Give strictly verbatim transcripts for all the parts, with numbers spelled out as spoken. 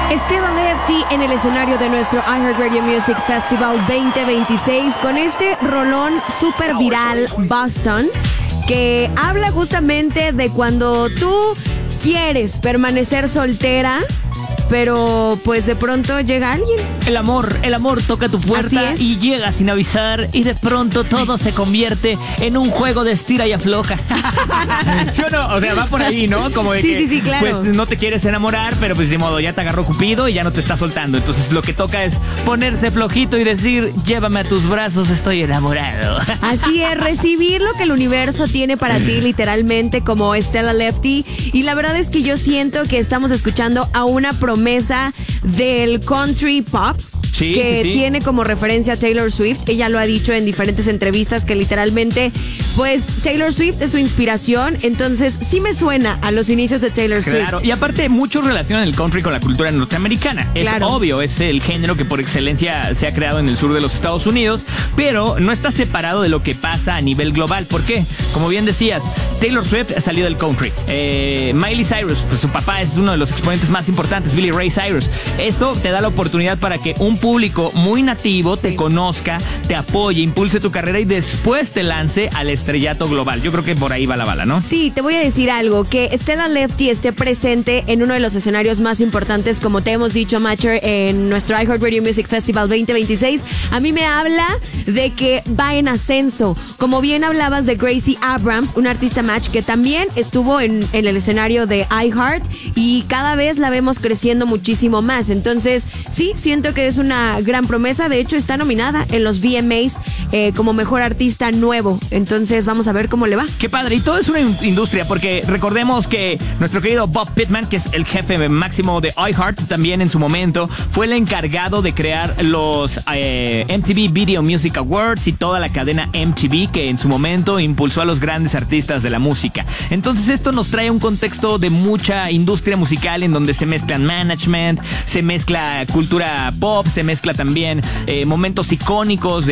Stella Lefty en el escenario de nuestro iHeartRadio Music Festival veinte veintiséis con este rolón súper viral, Boston, que habla justamente de cuando tú quieres permanecer soltera, pero pues de pronto llega alguien. El amor, el amor toca tu puerta y llega sin avisar y de pronto todo se convierte en un juego de estira y afloja. ¿Sí o no? O sea, va por ahí, ¿no? Como de sí, que, sí, sí, claro. Pues no te quieres enamorar, pero pues de modo ya te agarró Cupido y ya no te está soltando. Entonces lo que toca es ponerse flojito y decir, llévame a tus brazos, estoy enamorado. Así es, recibir lo que el universo tiene para ti, literalmente, como Stella Lefty. Y la verdad es que yo siento que estamos escuchando a una promesa mesa del country pop. Sí, que sí, sí. tiene como referencia a Taylor Swift. Ella lo ha dicho en diferentes entrevistas que literalmente, pues Taylor Swift es su inspiración. Entonces sí me suena a los inicios de Taylor Swift. Claro, y aparte muchos relacionan el country con la cultura norteamericana. Es claro. obvio, es el género que por excelencia se ha creado en el sur de los Estados Unidos, pero no está separado de lo que pasa a nivel global. ¿Por qué? Como bien decías, Taylor Swift salió del country. Eh, Miley Cyrus, pues su papá es uno de los exponentes más importantes, Billy Ray Cyrus. Esto te da la oportunidad para que un público muy nativo te conozca, te apoye, impulse tu carrera y después te lance al estrellato global. Yo creo que por ahí va la bala, ¿no? Sí, te voy a decir algo, que Stella Lefty esté presente en uno de los escenarios más importantes, como te hemos dicho, Matcher, en nuestro iHeartRadio Music Festival veinte veintiséis, a mí me habla de que va en ascenso. Como bien hablabas de Gracie Abrams, una artista Match que también estuvo en, en el escenario de iHeart y cada vez la vemos creciendo muchísimo más. Entonces, sí, siento que es una gran promesa. De hecho, está nominada en los V M As eh, como mejor artista nuevo. Entonces, vamos a ver cómo le va. Qué padre. Y todo es una industria, porque recordemos que nuestro querido Bob Pittman, que es el jefe máximo de iHeart, también en su momento fue el encargado de crear los eh, M T V Video Music Awards y toda la cadena M T V, que en su momento impulsó a los grandes artistas de la música. Entonces, esto nos trae un contexto de mucha industria musical en donde se mezclan management, se mezcla cultura pop, se mezcla también eh, momentos icónicos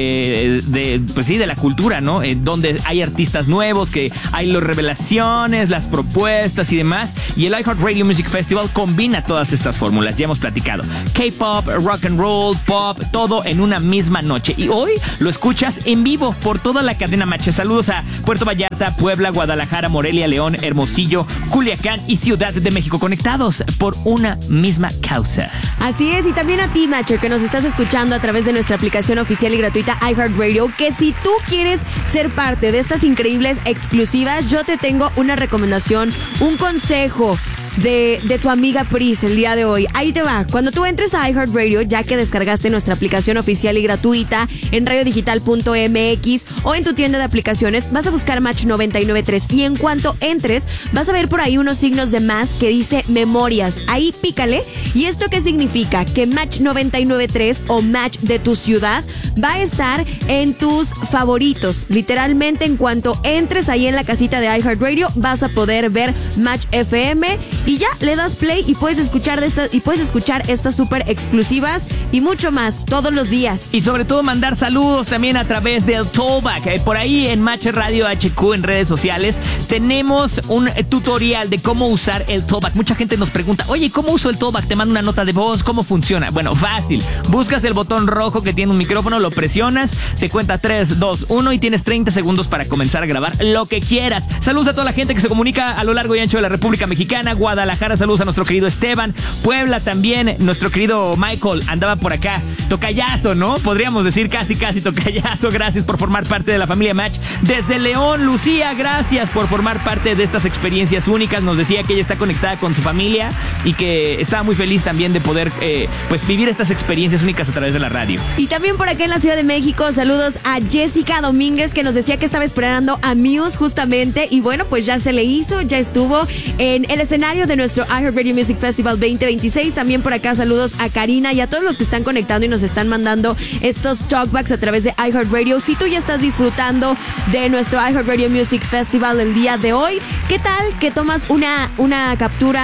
de, de, pues sí, de la cultura, ¿no? Eh, donde hay artistas nuevos, que hay las revelaciones, las propuestas y demás. Y el iHeartRadio Music Festival combina todas estas fórmulas. Ya hemos platicado. K-pop, rock and roll, pop, todo en una misma noche. Y hoy lo escuchas en vivo por toda la cadena Match. Saludos a Puerto Vallarta, Puebla, Guadalajara, Morelia, León, Hermosillo, Culiacán y Ciudad de México, conectados por una misma causa. Así es, y también a ti, Matcher, que nos estás escuchando a través de nuestra aplicación oficial y gratuita iHeartRadio, que si tú quieres ser parte de estas increíbles exclusivas, yo te tengo una recomendación, un consejo de, de tu amiga Pris el día de hoy. Ahí te va. Cuando tú entres a iHeartRadio, ya que descargaste nuestra aplicación oficial y gratuita en radiodigital punto m x o en tu tienda de aplicaciones, vas a buscar Match noventa y nueve punto tres y en cuanto entres, vas a ver por ahí unos signos de más que dice Memorias. Ahí pícale. ¿Y esto qué significa? Que Match noventa y nueve punto tres o Match de tu ciudad va a estar en tus favoritos. Literalmente, en cuanto entres ahí en la casita de iHeartRadio, vas a poder ver Match F M y ya le das play y puedes escuchar de estas y puedes escuchar estas súper exclusivas y mucho más todos los días. Y sobre todo mandar saludos también a través del Tollback. Eh, por ahí en Match Radio H Q en redes sociales tenemos un eh, tutorial de cómo usar el Tollback. Mucha gente nos pregunta, oye, ¿cómo uso el Tollback? Te mando una nota de voz, ¿cómo funciona? Bueno, fácil. Buscas el botón rojo que tiene un micrófono, lo presionas, te cuenta tres, dos, uno y tienes treinta segundos para comenzar a grabar lo que quieras. Saludos a toda la gente que se comunica a lo largo y ancho de la República Mexicana. Guadalajara, saludos a nuestro querido Esteban. Puebla también, nuestro querido Michael andaba por acá. Tocayazo, ¿no? Podríamos decir casi, casi tocayazo. Gracias por formar parte de la familia Match. Desde León, Lucía, gracias por formar parte de estas experiencias únicas. Nos decía que ella está conectada con su familia y que estaba muy feliz también de poder eh, pues vivir estas experiencias únicas a través de la radio. Y también por acá en la Ciudad de México, saludos a Jessica Domínguez, que nos decía que estaba esperando a Muse justamente. Y bueno, pues ya se le hizo, ya estuvo en el escenario de nuestro iHeartRadio Music Festival veinte veintiséis. También por acá saludos a Karina y a todos los que están conectando y nos están mandando estos talkbacks a través de iHeartRadio. Si tú ya estás disfrutando de nuestro iHeartRadio Music Festival el día de hoy, ¿qué tal que tomas una, una captura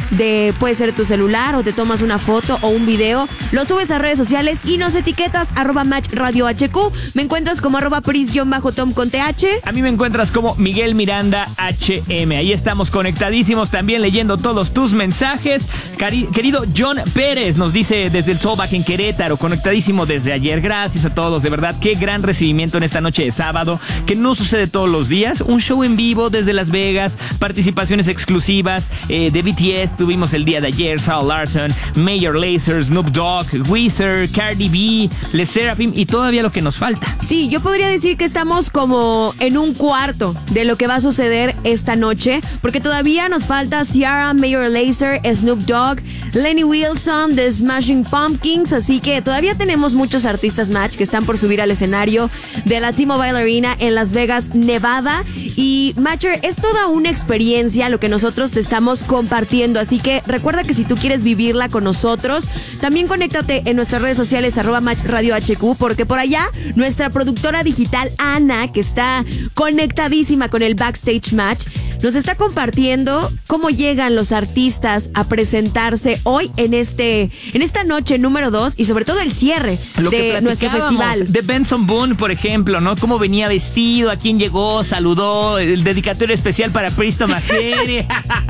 de, puede ser tu celular, o te tomas una foto o un video, lo subes a redes sociales y nos etiquetas arroba match radio H Q. Me encuentras como arroba pris-tom con T H. A mí me encuentras como Miguel Miranda H M. Ahí estamos conectadísimos, también leyendo todos tus mensajes. Cari- querido John Pérez nos dice desde el Soulback en Querétaro, conectadísimo desde ayer. Gracias a todos, de verdad, qué gran recibimiento en esta noche de sábado, que no sucede todos los días. Un show en vivo desde Las Vegas, participaciones exclusivas eh, de B T S. Tuvimos el día de ayer Sarah Larson, Major Lazer, Snoop Dogg, Weezer, Cardi B, Le Sserafim y todavía lo que nos falta. Sí, yo podría decir que estamos como en un cuarto de lo que va a suceder esta noche, porque todavía nos falta Ciara, Major Lazer, Snoop Dogg, Lenny Wilson, The Smashing Pumpkins, así que todavía tenemos muchos artistas match que están por subir al escenario de la T-Mobile Arena en Las Vegas, Nevada. Y Matcher, es toda una experiencia lo que nosotros te estamos compartiendo, así que recuerda que si tú quieres vivirla con nosotros, también conéctate en nuestras redes sociales arroba match radio H Q, porque por allá nuestra productora digital Ana, que está conectadísima con el Backstage Match, nos está compartiendo cómo llegan los artistas a presentarse hoy en este en esta noche número dos y sobre todo el cierre Lo de nuestro festival. De Benson Boone, por ejemplo, ¿no? Cómo venía vestido, a quién llegó, saludó, el dedicatorio especial para Pristo Majere.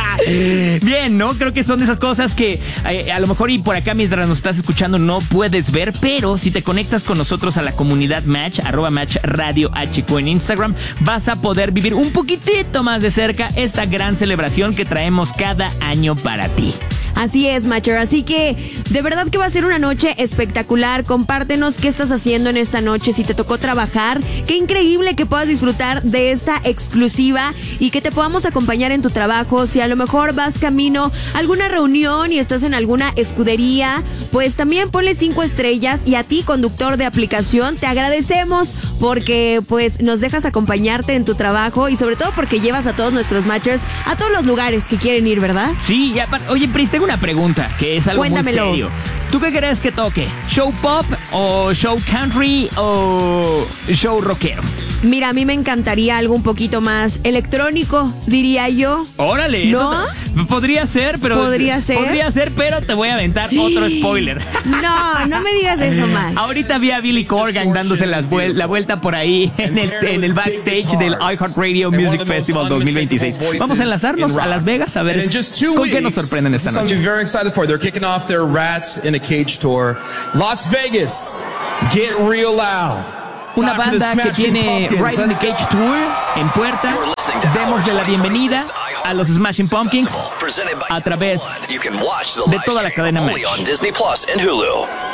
Bien, ¿no? Creo que son de esas cosas que eh, a lo mejor y por acá mientras nos estás escuchando no puedes ver, pero si te conectas con nosotros a la comunidad Match, arroba Match Radio H Q en Instagram, vas a poder vivir un poquitito más de cerca esta gran celebración que traemos cada año para ti. Así es, Matcher. Así que de verdad que va a ser una noche espectacular. Compártenos qué estás haciendo en esta noche, si te tocó trabajar. Qué increíble que puedas disfrutar de esta exclusiva y que te podamos acompañar en tu trabajo. Si a lo mejor vas camino a alguna reunión y estás en alguna escudería, pues también ponle cinco estrellas. Y a ti, conductor de aplicación, te agradecemos porque pues nos dejas acompañarte en tu trabajo y sobre todo porque llevas a todos nuestros Matchers a todos los lugares que quieren ir, ¿verdad? Sí, ya, oye, Pris, tengo una pregunta que es algo Cuéntamelo. muy serio. ¿Tú qué crees que toque? ¿Show pop o show country o show rockero? Mira, a mí me encantaría algo un poquito más electrónico, diría yo. Órale, ¿no? Eso te- podría ser, pero ¿Podría ser? Podría ser, pero te voy a aventar otro spoiler. No, no me digas eso, man. Ahorita vi a Billy Corgan dándose las vuel- la vuelta por ahí en el, en el backstage del iHeartRadio Music Festival dos mil veintiséis. Vamos a enlazarnos a Las Vegas a ver con qué nos sorprenden esta noche. Something very excited for. They're kicking off their Rats in a Cage tour. Las Vegas, get real loud. Una banda que tiene Ride in the Cage Tour en puerta. Demos la bienvenida a los Smashing Pumpkins a través de toda la cadena Match. Disney Plus and Hulu.